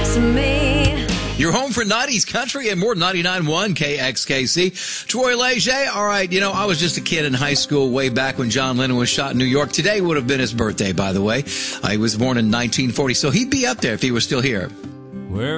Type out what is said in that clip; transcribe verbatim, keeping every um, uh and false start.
just me. You're home for nineties country and more. Ninety-nine point one K X K C. Troy Leger. All right, you know, I was just a kid in high school way back when John Lennon was shot in New York. Today would have been his birthday, by the way. Uh, he was born in nineteen forty, so he'd be up there if he was still here. Where